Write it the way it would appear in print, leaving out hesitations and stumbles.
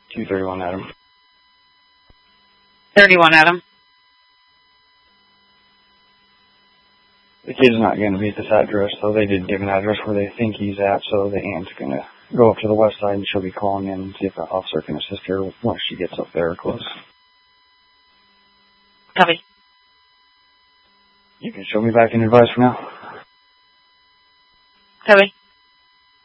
231 Adam. 31 Adam. The kid's not going to be at this address, so they did give an address where they think he's at, so the aunt's going to go up to the west side and she'll be calling in and see if the officer can assist her once she gets up there close. Copy. You can show me back in advice for now. Copy.